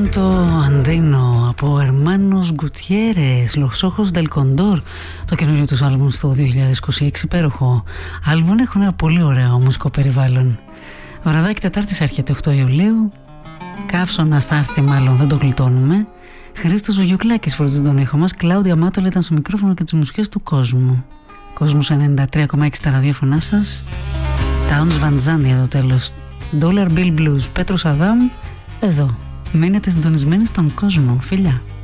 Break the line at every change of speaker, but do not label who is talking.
Santo Andino από Hermanos Gutierrez, Los Ojos del Condor, το καινούριο τους άλμπουμ στο 2026, υπέροχο άλμπουμ, έχουν ένα πολύ ωραίο μουσικό περιβάλλον. Βραδάκι Τετάρτης έρχεται 8 Ιουλίου, καύσωνας θα έρθει, μάλλον δεν το γλιτώνουμε. Χρήστος Βουγιουκλάκης φροντίζει τον ήχο μας, Κλάουδια Μάτολα ήταν στο μικρόφωνο και τις μουσικές του Κόσμου. Κόσμος 93,6 τα ραδιόφωνά σας. Towns Van Zandt για το τέλος. Dollar Bill Blues, Πέτρος Αδάμ, εδώ. Μείνετε συντονισμένοι στον Κόσμο. Φιλιά.